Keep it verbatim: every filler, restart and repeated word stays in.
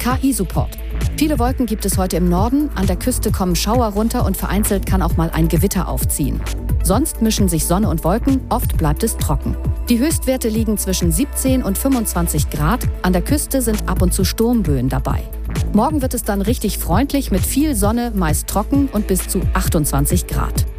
K I-Support. Viele Wolken gibt es heute im Norden, an der Küste kommen Schauer runter und vereinzelt kann auch mal ein Gewitter aufziehen. Sonst mischen sich Sonne und Wolken, oft bleibt es trocken. Die Höchstwerte liegen zwischen siebzehn und fünfundzwanzig Grad, an der Küste sind ab und zu Sturmböen dabei. Morgen wird es dann richtig freundlich mit viel Sonne, meist trocken und bis zu achtundzwanzig Grad.